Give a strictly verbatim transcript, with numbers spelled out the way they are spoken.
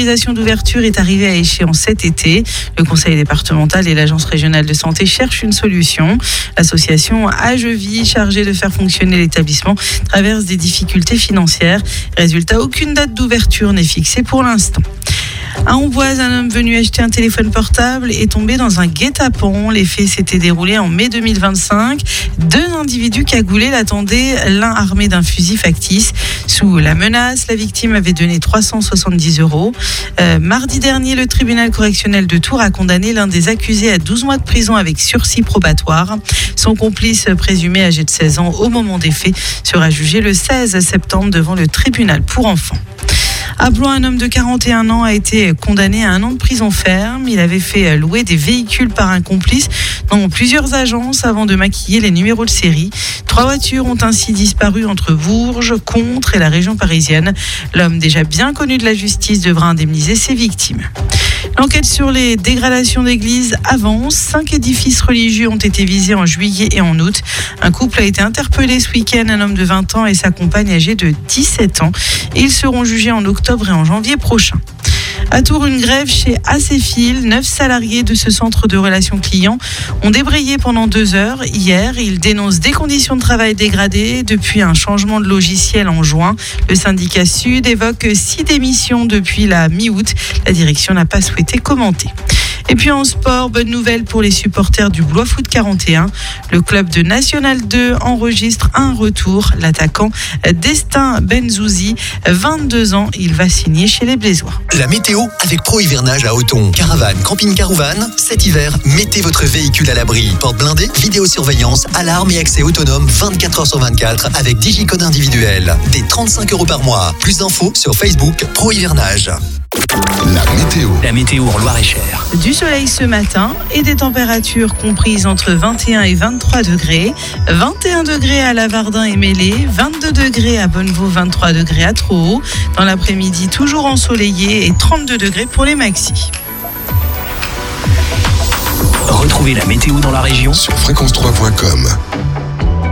l'autorisation d'ouverture est arrivée à échéance cet été. Le conseil départemental et l'agence régionale de santé cherchent une solution. L'association Agevie, chargée de faire fonctionner l'établissement, traverse des difficultés financières. Résultat, aucune date d'ouverture n'est fixée pour l'instant. À Amboise, un homme venu acheter un téléphone portable est tombé dans un guet-apens. Les faits s'étaient déroulés en mai deux mille vingt-cinq. Deux individus cagoulés l'attendaient, l'un armé d'un fusil factice. Sous la menace, la victime avait donné trois cent soixante-dix euros. Euh, mardi dernier, le tribunal correctionnel de Tours a condamné l'un des accusés à douze mois de prison avec sursis probatoire. Son complice présumé âgé de seize ans au moment des faits sera jugé le seize septembre devant le tribunal pour enfants. À Blois, un homme de quarante et un ans a été condamné à un an de prison ferme. Il avait fait louer des véhicules par un complice dans plusieurs agences avant de maquiller les numéros de série. Trois voitures ont ainsi disparu entre Bourges, Contres et la région parisienne. L'homme, déjà bien connu de la justice, devra indemniser ses victimes. L'enquête sur les dégradations d'églises avance. Cinq édifices religieux ont été visés en juillet et en août. Un couple a été interpellé ce week-end, un homme de vingt ans et sa compagne âgée de dix-sept ans. Ils seront jugés en octobre et en janvier prochain. À Tours, une grève chez Acefil. Neuf salariés de ce centre de relations clients ont débrayé pendant deux heures hier. Ils dénoncent des conditions de travail dégradées depuis un changement de logiciel en juin. Le syndicat Sud évoque six démissions depuis la mi-août. La direction n'a pas souhaité commenter. Et puis en sport, bonne nouvelle pour les supporters du Blois Foot quarante et un. Le club de National deux enregistre un retour. L'attaquant Destin Benzouzi, vingt-deux ans, il va signer chez les Blésois. La météo avec Pro Hivernage à Othon. Caravane, camping-car ou van, cet hiver, mettez votre véhicule à l'abri. Porte blindée, vidéosurveillance, alarme et accès autonome vingt-quatre heures sur vingt-quatre avec digicode individuel. Des trente-cinq euros par mois. Plus d'infos sur Facebook Pro Hivernage. La météo. La météo en Loir-et-Cher. Du soleil ce matin et des températures comprises entre vingt et un et vingt-trois degrés. vingt et un degrés à Lavardin et Mêlée, vingt-deux degrés à Bonnevaux, vingt-trois degrés à Trohaut. Dans l'après-midi, toujours ensoleillé et trente-deux degrés pour les maxis. Retrouvez la météo dans la région sur fréquence trois point com.